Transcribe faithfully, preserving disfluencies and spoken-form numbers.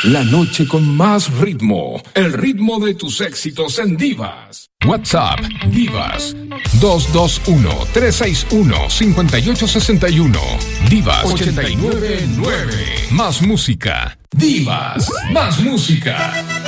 La noche con más ritmo. El ritmo de tus éxitos en Divas. WhatsApp Divas dos dos uno, tres seis uno, cinco ocho seis uno. Divas ochenta y nueve nueve. Más música. Divas, más música.